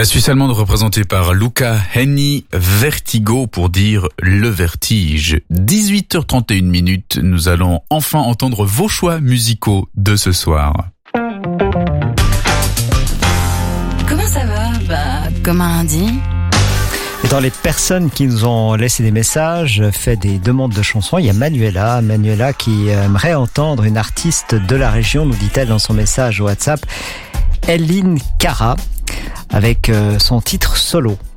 La Suisse allemande représentée par Luca Hänni, Vertigo pour dire le vertige. 18h31, nous allons enfin entendre vos choix musicaux de ce soir. Comment ça va? Comme un lundi. Dans les personnes qui nous ont laissé des messages, fait des demandes de chansons, il y a Manuela qui aimerait entendre une artiste de la région, nous dit-elle dans son message WhatsApp, Eline Cara, avec son titre Solo.